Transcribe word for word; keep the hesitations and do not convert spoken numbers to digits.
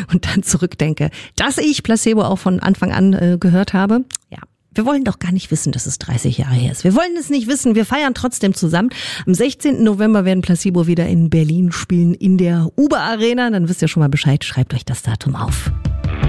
und dann zurückdenke, dass ich Placebo auch von Anfang an äh, gehört habe. Ja. Wir wollen doch gar nicht wissen, dass es dreißig Jahre her ist. Wir wollen es nicht wissen. Wir feiern trotzdem zusammen. Am sechzehnten November werden Placebo wieder in Berlin spielen, in der Uber Arena. Dann wisst ihr schon mal Bescheid. Schreibt euch das Datum auf.